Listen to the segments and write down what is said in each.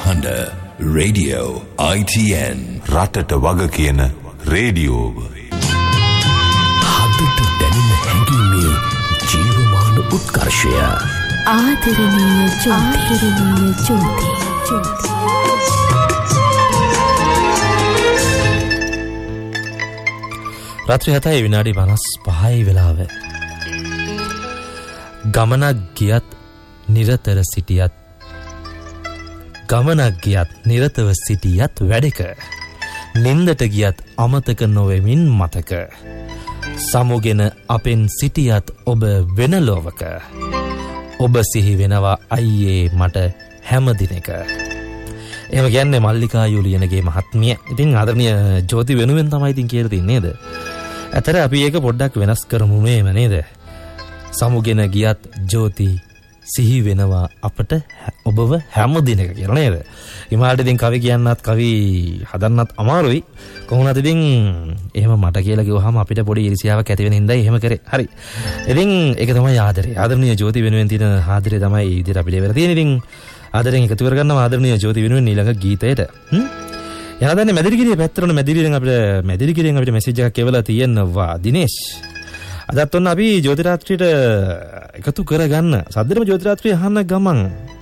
හඬ Radio ITN රටට වග කියන රේඩියෝව. හදට දැනෙන හැඟීමේ ජීවමාන උත්කර්ෂය. ආදරණීය ජෝති. රාත්‍රී 7 විනාඩි 55 වෙලාව. ගමනක් ගියත් නිරතව සිටියත් නිරතව සිටියත් වැඩක. නින්දට ගියත් අමතක නොවෙමින් මතක. සමුගෙන අපෙන් සිටියත් ඔබ වෙන ලෝවක. ඔබ සිහි වෙනවා අයියේ මට හැම දිනක. එහෙම කියන්නේ මල්ලිකා යුලියනගේ මහත්මිය. ඉතින් ආදරණීය ජෝති වෙනුවෙන් තමයි ඉතින් කියලා තින්නේ නේද? ඇතර අපි ඒක පොඩ්ඩක් වෙනස් කරමු නේද නේද? සමුගෙන ගියත් ජෝති සිහි වෙනවා අපට ඔබව හැම දිනක කියලා නේද? ඉමාලට ඉතින් කවි කියන්නත් කවි හදන්නත් අමාරුයි. කොහොමද ඉතින් එහෙම මට කියලා කිව්වහම අපිට පොඩි ඉරිසියාවක් ඇති වෙන හින්දායි එහෙම කරේ. හරි. ඉතින් ඒක තමයි ආදරේ. ආදරණීය ජෝති වෙනුවෙන් තියෙන ආදරේ තමයි ඉදිරියට අපිට වෙලා තියෙන්නේ. ඉතින් ආදරෙන් එකතු කරගන්නවා ආදරණීය ජෝති වෙනුවෙන් ඊළඟ ගීතයට. යනවා දැන් මැදිරිගිරිය පැත්තට මැදිරිගිරියෙන් අපිට මෙසේජ් එකක් එවලා තියෙනවා දිනේෂ්. අදත් ඔන්න අපි ජෝති රාත්‍රියට එකතු කරගන්න සද්දරම ජෝති රාත්‍රිය අහන්න ගමන්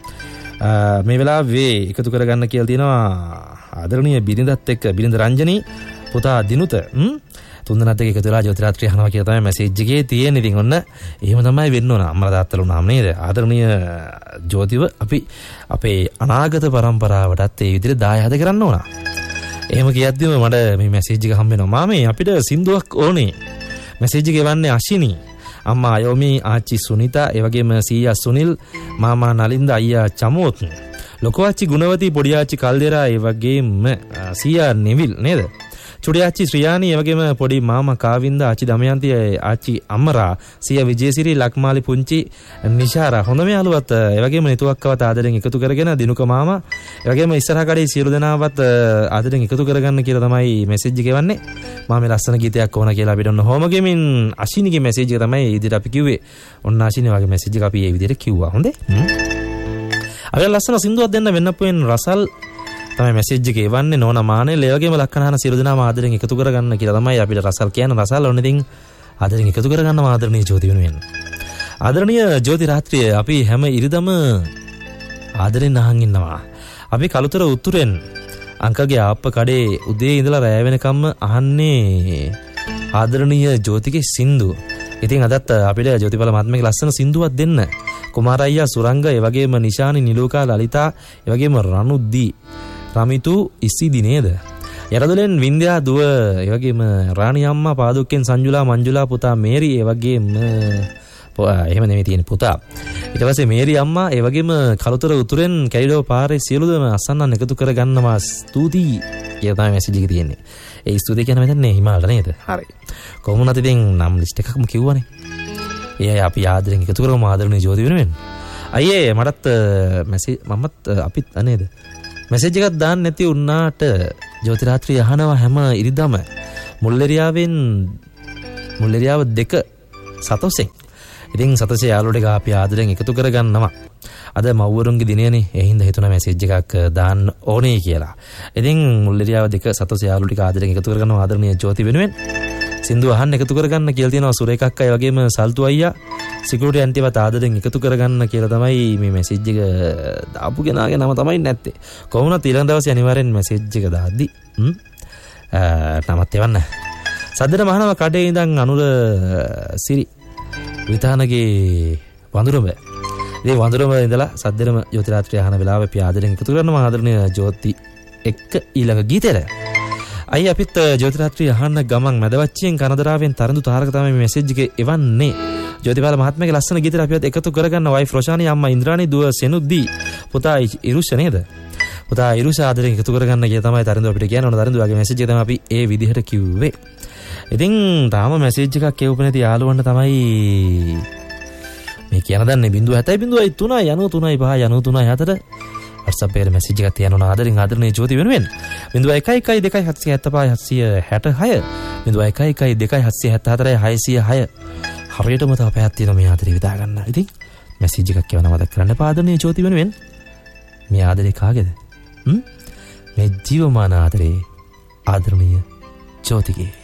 මේ වෙලාවේ එකතු කරගන්න කියලා තියෙනවා ආදරණීය බිරිඳත් එක්ක බිරිඳ රංජනී පුතා දිනුත තුන්දෙනාත් එක්ක එකතු වෙලා ජෝති රාත්‍රිය අහනවා කියලා තමයි මෙසේජ් එකේ තියෙන්නේ. ඉතින් ඔන්න එහෙම තමයි වෙන්න ඕන අම්මලා තාත්තලා උනාම නේද? ආදරණීය ජෝතිව අපි අපේ අනාගත පරම්පරාවටත් ඒ විදිහට දායාද කරන්න ඕන. එහෙම කියද්දිම මට මේ මෙසේජ් එක හම්බ වෙනවා. මාමේ අපිට සින්දුවක් ඕනේ. මෙසේජ් එක එවන්නේ අශිනි අම්මා අයෝමි ආච්චි සුනිතා ඒ වගේම සීයා සුනිල් මාමා නලින්ද අයියා චමෝත් ලොකෝ ආච්චි ගුණවති පොඩි ආච්චි කල්දෙරා ඒ වගේම සීයා නෙවිල් නේද චුඩි ආච්චි ශ්‍රියානි ඒ වගේම පොඩි මාමා කාවින්ද ආච්චි දමයන්ති ආච්චි අම්මරා සීයා විජේසිරි ලක්මාලි පුංචි නිෂාරා හොඳම යාළුවත් ඒ වගේම නිතුවක්කවත් ආදරෙන් එකතු කරගෙන දිනුක මාමා ඒ වගේම ඉස්සරහ කඩේ සියලු දෙනාවත් ආදරෙන් එකතු කරගන්න කියලා තමයි මෙසේජ් එක එවන්නේ. මම මේ ලස්සන ගීතයක් ඕන කියලා අපිට ඔන්න හෝමගෙමින් අශිනිගේ මෙසේජ් එක තමයි ඉදිරියට අපි කිව්වේ. ඔන්න අශිනි වගේ මෙසේජ් එක අපි මේ විදිහට කිව්වා. හොඳේ. අපි ලස්සන සින්දුවක් දෙන්න වෙන්නපුවෙන් රසල් තමයි මෙසේජ් එක එවන්නේ. නෝනා මානේ ඒ වගේම ලක්කනහන සියලු දෙනාම ආදරෙන් එකතු කරගන්න කියලා තමයි අපිට රසල් කියන්නේ. රසල් ඔන්න ඉතින් ආදරෙන් එකතු කරගන්නවා ආදරණීය ජෝති වෙනුවෙන්. ආදරණීය ජෝති රාත්‍රියේ අපි හැම ඉරිදම ආදරෙන් අහන් ඉන්නවා. අපි කලුතර උතුරෙන් අංකගේ ආප්ප කඩේ උදේ ඉඳලා රැය වෙනකම්ම අහන්නේ ආදරණීය ජෝතිගේ සින්දු. ඉතින් අදත් අපිට ජෝතිපාල මහත්මයාගේ ලස්සන සින්දුවක් දෙන්න. කුමාර අයියා සුරංග ඒ වගේම නිශානි නිලෝකා ලලිතා ඒ වගේම රණුද්දී රමිතු ඉසිදි නේද? යරදොලෙන් වින්ද්‍යා දුව ඒ වගේම රාණි අම්මා පාදුක්කෙන් සංජුලා මංජුලා පුතා මේරි ඒ වගේම එහෙම නෙමෙයි තියෙන්නේ පුතා. ඊට පස්සේ මේරි අම්මා ඒ වගේම කලුතර උතුරෙන් කැලිඩෝ පාරේ සියලු දෙනා අසන්නන් එකතු කරගන්නවා ස්තුතියි කියලා තමයි මෙසේජ් එක තියෙන්නේ. ඒ ස්තුතිය කියන මෙතන හිමාලට නේද? හරි. කොහොමද ඉතින් නම් ලිස්ට් එකක්ම කිව්වනේ. ඒ අපි ආදරෙන් එකතු කරමු ආදරණීය ජෝති වෙනුවෙන්. අයියේ මටත් මෙසේජ් මමත් අපිත් නේද? මෙසේජ් එකක් දාන්න නැති වුණාට ජෝති රාත්‍රිය අහනවා හැම ඉරිදම මුල්ලෙරියාව 2 සතොසෙන්. ඉතින් සතසේ යාළුවට අපි ආදරෙන් එකතු කරගන්නවා. අද මව්වරුන්ගේ දිනයනේ. ඒ හින්දා හිතුණා මෙසේජ් එකක් දාන්න ඕනේ කියලා. ඉතින් මුල්ලෙරියාව 2 සතසේ යාළු ටික ආදරෙන් එකතු කරගන්නවා ආදරණීය ජෝති වෙනුවෙන්. සින්දු අහන්න එකතු කරගන්න කියලා තියෙනවා සුරේකක්ක ඒ වගේම සල්තු අයියා සිකියුරිටි ඇන්ටිවත් ආදරෙන් එකතු කරගන්න කියලා තමයි මේ මෙසේජ් එක දාපු කෙනාගේ නම තමයි නැත්තේ. කොහොමද ඊළඟ දවසේ අනිවාර්යෙන් මෙසේජ් එක දාද්දි නමත් එවන්න. සද්දට මහනම කඩේ ඉඳන් අනුර සිරි විතානගේ වඳුරම. ඉතින් වඳුරම ඉඳලා සද්දෙරම ජෝති රාත්‍රිය අහන වෙලාවේ අපි ආදරෙන් එකතු කරනවා ආදරණීය ජෝති එක්ක ඊළඟ ගීතෙට. අයි අපිත් ජෝති රාත්‍රිය අහන්න ගමන් මැදවච්චියෙන් කනදරාවෙන් තරඳු තාරක තමයි මේ මෙසේජ් එක එවන්නේ. ජෝතිපාල මහත්මයාගේ ලස්සන ගීතෙට අපිත් එකතු කරගන්න වයිෆ් රොෂානි අම්මා ඉන්ද්‍රානි දුව සෙනුද්දී පුතා ඉරුෂ නේද? පුතා ඉරුෂ ආදරෙන් එකතු කරගන්න කියලා තමයි තරඳු අපිට කියන්න ඕන. තරඳු වගේ මෙසේජ් එක තමයි අපි ඒ විදිහට කිව්වේ. ඉතින් තාම මෙසේජ් එකක් කියවපු නැති යාළුවන්ට තමයි මේ කියන දන්නේ 0.7 0.3 93 5 93 4 WhatsApp එකේ මෙසේජ් එකක් තියනවා ආදරෙන් ආදරණීය ජෝති වෙනුවෙන් 0112 775 හරියටම තව පැයක් තියෙනවා මේ ආදරේ විදා ගන්න. ඉතින් මෙසේජ් එකක් කියවන මතක් කරන්න පාදනීය ජෝති වෙනුවෙන් මේ ආදරේ කාගේද? මේ ජීවමාන ආදරේ ආදරණීය ජෝතිගේ